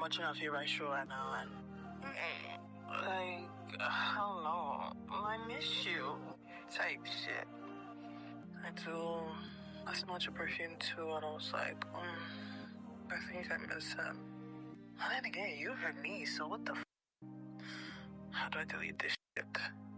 watching a favorite show right now, and I don't know, I miss you type shit. I do. I smelled your perfume too, and I was like, I think I miss him. And then again, you heard me, so what the f? How do I delete this shit?